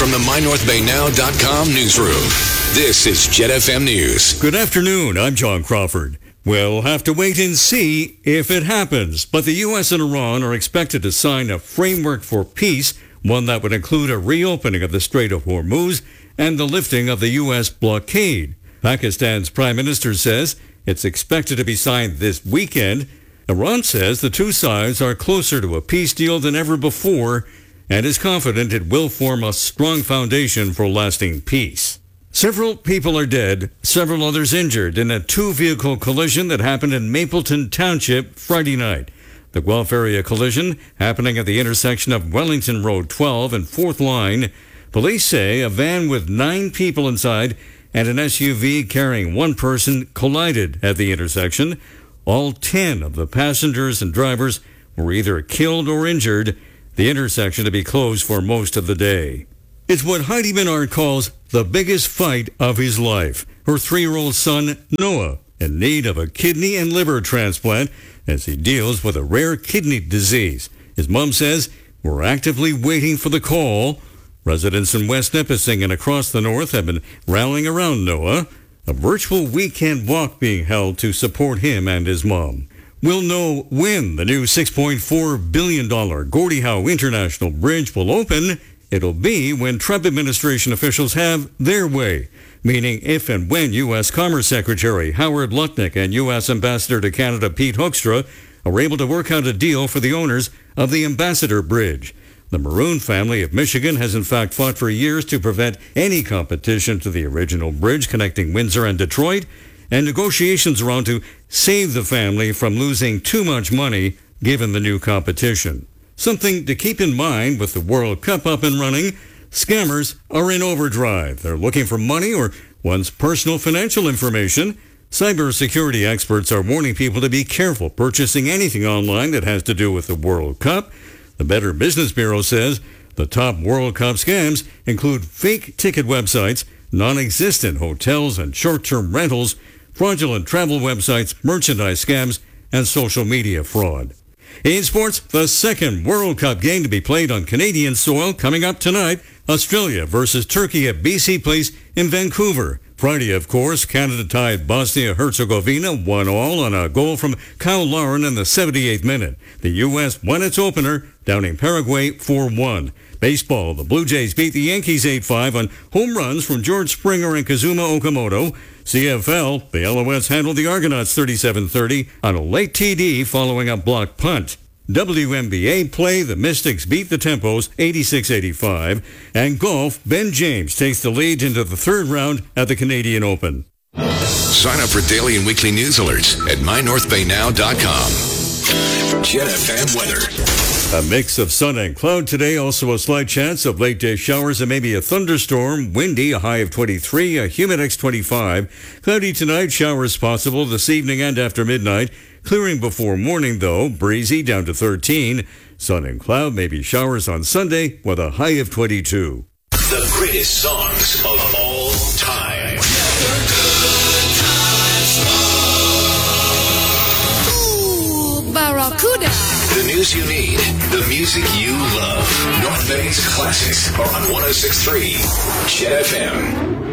from the MyNorthBayNow.com newsroom, this is Jet FM News. Good afternoon, I'm John Crawford. We'll have to wait and see if it happens, but the U.S. and Iran are expected to sign a framework for peace, one that would include a reopening of the Strait of Hormuz and the lifting of the U.S. blockade. Pakistan's Prime Minister says it's expected to be signed this weekend. Iran says the two sides are closer to a peace deal than ever before and is confident it will form a strong foundation for lasting peace. Several people are dead, several others injured in a two-vehicle collision that happened in Mapleton Township Friday night. The Guelph area collision happening at the intersection of Wellington Road 12 and 4th Line. Police say a van with 9 people inside and an SUV carrying one person collided at the intersection. All 10 of the passengers and drivers were either killed or injured. The intersection to be closed for most of the day. It's what Heidi Menard calls the biggest fight of his life. Her 3-year-old son, Noah, in need of a kidney and liver transplant as he deals with a rare kidney disease. His mom says, we're actively waiting for the call. Residents in West Nipissing and across the north have been rallying around Noah. A virtual weekend walk being held to support him and his mom. We'll know when the new $6.4 billion Gordie Howe International Bridge will open. It'll be when Trump administration officials have their way, meaning if and when U.S. Commerce Secretary Howard Lutnick and U.S. Ambassador to Canada Pete Hoekstra are able to work out a deal for the owners of the Ambassador Bridge. The Maroon family of Michigan has in fact fought for years to prevent any competition to the original bridge connecting Windsor and Detroit, and negotiations are on to save the family from losing too much money given the new competition. Something to keep in mind with the World Cup up and running, scammers are in overdrive. They're looking for money or one's personal financial information. Cybersecurity experts are warning people to be careful purchasing anything online that has to do with the World Cup. The Better Business Bureau says the top World Cup scams include fake ticket websites, non-existent hotels and short-term rentals, fraudulent travel websites, merchandise scams, and social media fraud. In sports, the second World Cup game to be played on Canadian soil coming up tonight. Australia versus Turkey at BC Place in Vancouver. Friday, of course, Canada tied Bosnia-Herzegovina 1-1 on a goal from Kyle Lauren in the 78th minute. The U.S. won its opener, downing Paraguay 4-1. Baseball, the Blue Jays beat the Yankees 8-5 on home runs from George Springer and Kazuma Okamoto. CFL, the Alouettes handled the Argonauts 37-30 on a late TD following a blocked punt. WNBA play, the Mystics beat the Tempos 86-85. And golf, Ben James takes the lead into the third round at the Canadian Open. Sign up for daily and weekly news alerts at MyNorthBayNow.com. Jet FM weather. A mix of sun and cloud today, also a slight chance of late-day showers and maybe a thunderstorm. Windy, a high of 23, a humidex 25. Cloudy tonight, showers possible this evening and after midnight. Clearing before morning, though, breezy down to 13. Sun and cloud, maybe showers on Sunday with a high of 22. The greatest songs of all time. Ooh, Barracuda. The news you need, the music you love. North Bay's classics are on 106.3 Jet FM.